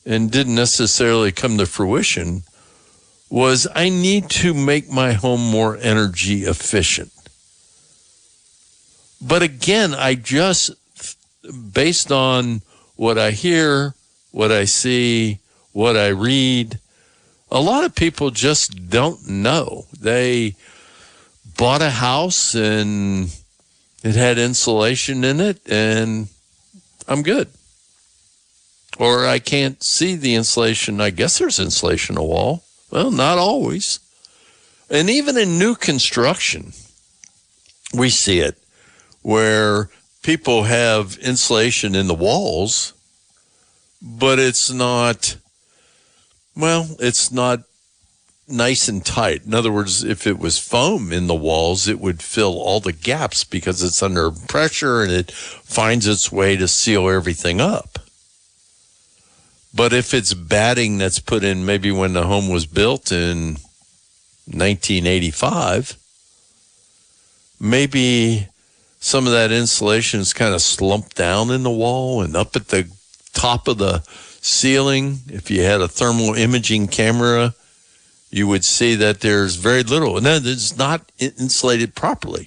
and didn't necessarily come to fruition was I need to make my home more energy efficient. But again, based on what I hear, what I see, what I read, a lot of people just don't know. They bought a house and it had insulation in it and I'm good. Or I can't see the insulation. I guess there's insulation in a wall. Well, not always. And even in new construction, we see it where people have insulation in the walls, but it's not nice and tight. In other words, if it was foam in the walls, it would fill all the gaps because it's under pressure and it finds its way to seal everything up. But if it's batting that's put in maybe when the home was built in 1985, maybe some of that insulation is kind of slumped down in the wall and up at the top of the ceiling. If you had a thermal imaging camera, you would see that there's very little, and then it's not insulated properly.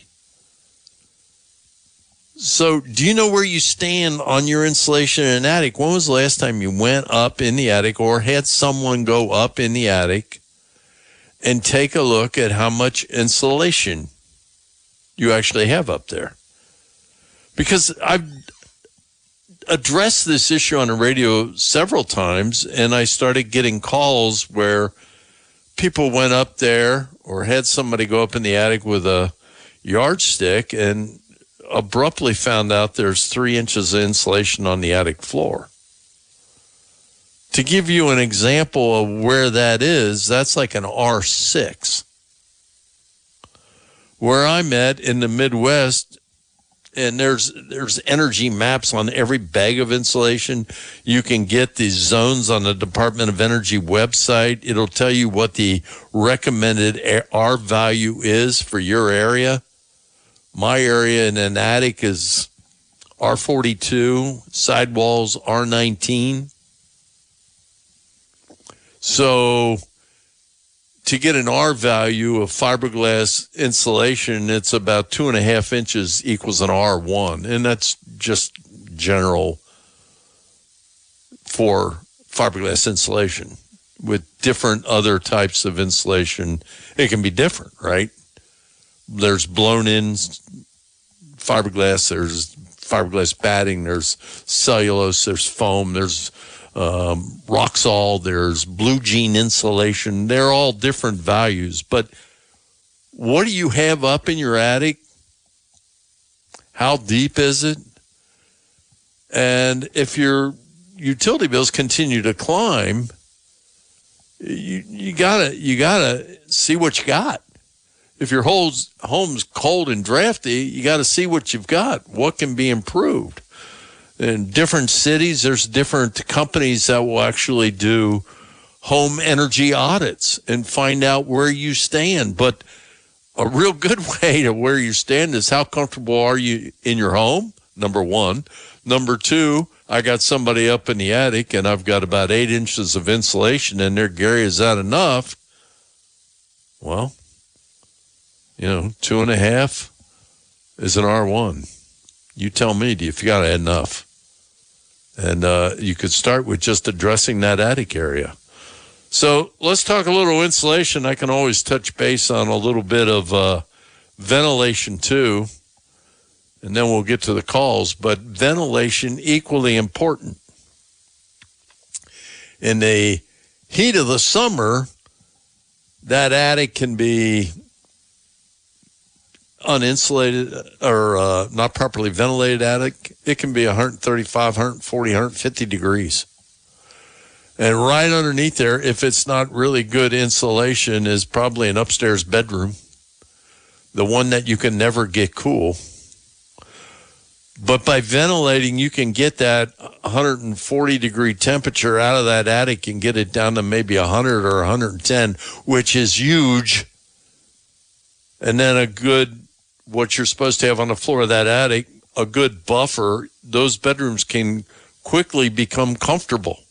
So do you know where you stand on your insulation in an attic? When was the last time you went up in the attic or had someone go up in the attic and take a look at how much insulation you actually have up there? Because I've addressed this issue on the radio several times, and I started getting calls where people went up there or had somebody go up in the attic with a yardstick and abruptly found out there's 3 inches of insulation on the attic floor. To give you an example of where that is, that's like an R6. Where I'm at in the Midwest, and there's energy maps on every bag of insulation. You can get these zones on the Department of Energy website. It'll tell you what the recommended R value is for your area. My area in an attic is R42, sidewalls R19. So to get an R value of fiberglass insulation, it's about 2.5 inches equals an R1. And that's just general for fiberglass insulation. With different other types of insulation, it can be different, right? There's blown-in fiberglass, there's fiberglass batting, there's cellulose, there's foam, there's Roxol, there's blue jean insulation. They're all different values. But what do you have up in your attic? How deep is it? And if your utility bills continue to climb, you gotta see what you got. If your home's cold and drafty, you got to see what you've got. What can be improved? In different cities, there's different companies that will actually do home energy audits and find out where you stand. But a real good way to where you stand is how comfortable are you in your home, number one. Number two, I got somebody up in the attic and I've got about 8 inches of insulation in there. Gary, is that enough? Well, 2.5 is an R1. You tell me, if you got enough. And you could start with just addressing that attic area. So let's talk a little insulation. I can always touch base on a little bit of ventilation too. And then we'll get to the calls. But ventilation, equally important. In the heat of the summer, that attic can be uninsulated or not properly ventilated attic. It can be 135, 140, 150 degrees. And right underneath there, if it's not really good insulation, is probably an upstairs bedroom, the one that you can never get cool. But by ventilating, you can get that 140 degree temperature out of that attic and get it down to maybe 100 or 110, which is huge. And then what you're supposed to have on the floor of that attic, a good buffer. Those bedrooms can quickly become comfortable.